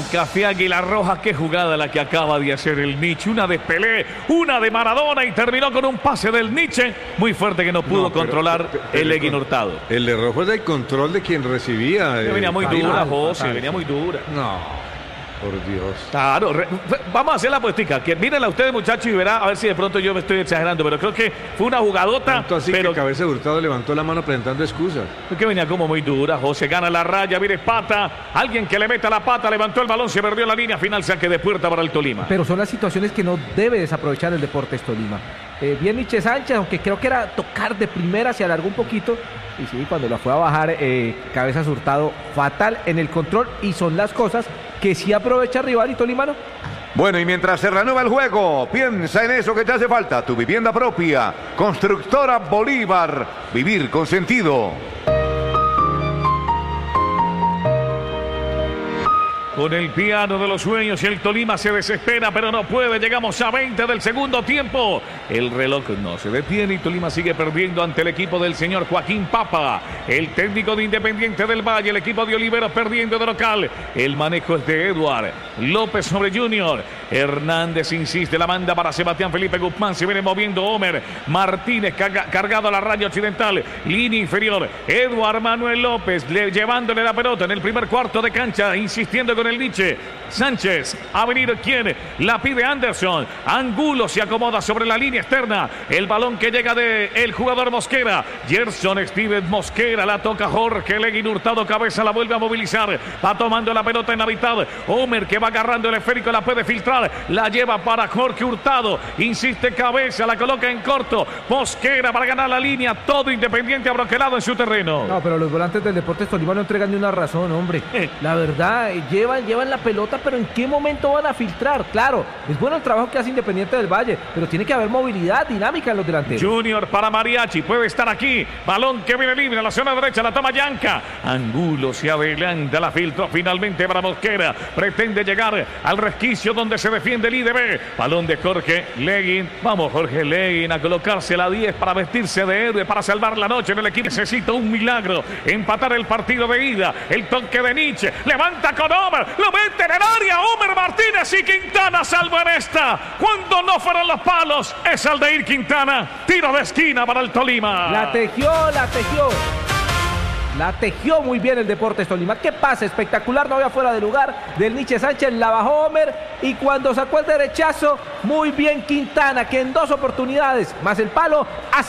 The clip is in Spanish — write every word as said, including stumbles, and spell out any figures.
Café Águila Roja, qué jugada la que acaba de hacer el Nietzsche. Una de Pelé, una de Maradona y terminó con un pase del Nietzsche muy fuerte que no pudo no, pero, controlar pero, pero, el Leguín Hurtado. El error fue del control de quien recibía. Eh, venía muy dura, José, venía muy dura. No. Por Dios. Claro, re, vamos a hacer la apuestica. Que mírenla ustedes, muchachos, y verá a ver si de pronto yo me estoy exagerando. Pero creo que fue una jugadota. Tanto así pero que Cabeza de Hurtado levantó la mano presentando excusas. Que venía como muy dura. José gana la raya, mire pata. Alguien que le meta la pata, levantó el balón, se perdió la línea final, saque de puerta para el Tolima. Pero son las situaciones que no debe desaprovechar el Deportes Tolima. Eh, bien Nietzsche Sánchez, aunque creo que era tocar de primera, se alargó un poquito. Y sí, cuando la fue a bajar, eh, Cabezas Hurtado, fatal en el control. Y son las cosas que sí aprovecha rival y Tolimano. Bueno, y mientras se reanuda el juego, piensa en eso que te hace falta, tu vivienda propia. Constructora Bolívar, vivir con sentido. Con el piano de los sueños y el Tolima se desespera, pero no puede. Llegamos a veinte del segundo tiempo. El reloj no se detiene y Tolima sigue perdiendo ante el equipo del señor Joaquín Papa. El técnico de Independiente del Valle, el equipo de Oliveros perdiendo de local. El manejo es de Edward López sobre Junior. Hernández insiste, la manda para Sebastián Felipe Guzmán. Se viene moviendo Homer Martínez, carga, cargado a la raya occidental. Línea inferior. Edward Manuel López le, llevándole la pelota en el primer cuarto de cancha, insistiendo con el Nietzsche. Sánchez, a venir quien la pide Anderson. Angulo se acomoda sobre la línea externa. El balón que llega de el jugador Mosquera. Gerson Steven Mosquera, la toca Jorge Leguín Hurtado, cabeza, la vuelve a movilizar. Va tomando la pelota en la mitad. Homer que va agarrando el esférico, la puede filtrar. La lleva para Jorge Hurtado. Insiste Cabeza, la coloca en corto. Mosquera para ganar la línea. Todo Independiente abroquelado en su terreno. No, pero los volantes del Deportes Tolima no entregan ni una razón, hombre. Eh. La verdad, llevan llevan la pelota, pero ¿en qué momento van a filtrar? Claro, es bueno el trabajo que hace Independiente del Valle, pero tiene que haber movilidad, dinámica en los delanteros. Junior para Mariachi, puede estar aquí. Balón que viene libre a la zona derecha, la toma Yanca. Angulo se adelanta, la filtró finalmente para Mosquera. Pretende llegar al resquicio donde se defiende el I D B. Balón de Jorge Leguín. Vamos, Jorge Leguín a colocarse la diez para vestirse de héroe, para salvar la noche en el equipo. Necesita un milagro, empatar el partido de ida. El toque de Nietzsche, levanta con Homer. Lo mete en el área, Homer Martínez y Quintana salva en esta. Cuando no fueron los palos, es Aldair Quintana. Tiro de esquina para el Tolima. La tejió, la tejió. La tejió muy bien el Deportes Tolima. Qué pase espectacular, no había fuera de lugar del Nietzsche Sánchez, la bajó Homer y cuando sacó el derechazo, muy bien Quintana, que en dos oportunidades, más el palo, hace